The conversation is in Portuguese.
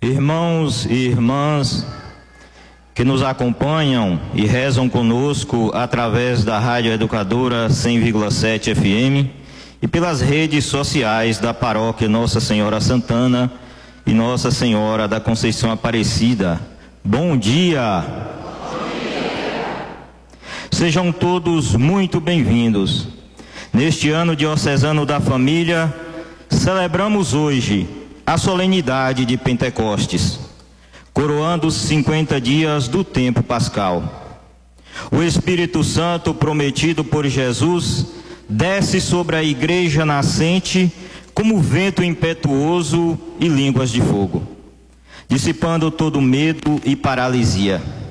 Irmãos e irmãs que nos acompanham e rezam conosco através da Rádio Educadora 100,7 FM e pelas redes sociais da Paróquia Nossa Senhora Santana e Nossa Senhora da Conceição Aparecida. Bom dia! Sejam todos muito bem-vindos. Neste ano diocesano da família, celebramos hoje a solenidade de Pentecostes, coroando os 50 dias do tempo pascal. O Espírito Santo prometido por Jesus desce sobre a igreja nascente como vento impetuoso e línguas de fogo, dissipando todo medo e paralisia.